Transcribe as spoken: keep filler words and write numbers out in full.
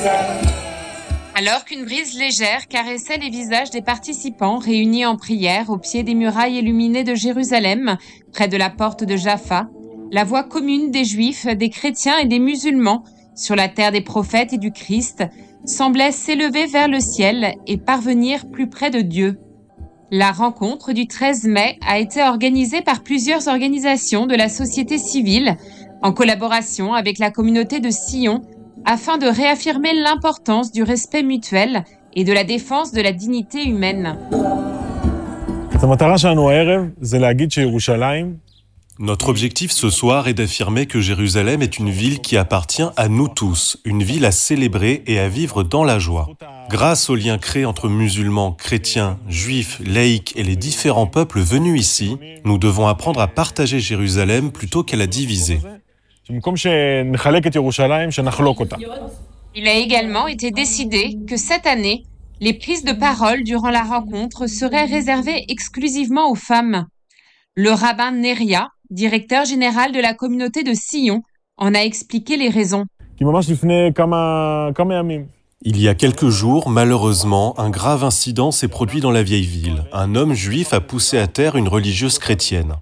Alors qu'une brise légère caressait les visages des participants réunis en prière au pied des murailles illuminées de Jérusalem, près de la porte de Jaffa, la voix commune des Juifs, des chrétiens et des musulmans sur la terre des prophètes et du Christ semblait s'élever vers le ciel et parvenir plus près de Dieu. La rencontre du treize mai a été organisée par plusieurs organisations de la société civile en collaboration avec la communauté de Sion afin de réaffirmer l'importance du respect mutuel et de la défense de la dignité humaine. Notre objectif ce soir est d'affirmer que Jérusalem est une ville qui appartient à nous tous, une ville à célébrer et à vivre dans la joie. Grâce aux liens créés entre musulmans, chrétiens, juifs, laïcs et les différents peuples venus ici, nous devons apprendre à partager Jérusalem plutôt qu'à la diviser. Il a également été décidé que cette année, les prises de parole durant la rencontre seraient réservées exclusivement aux femmes. Le rabbin Neria, directeur général de la communauté de Sion, en a expliqué les raisons. Il y a quelques jours, malheureusement, un grave incident s'est produit dans la vieille ville. Un homme juif a poussé à terre une religieuse chrétienne.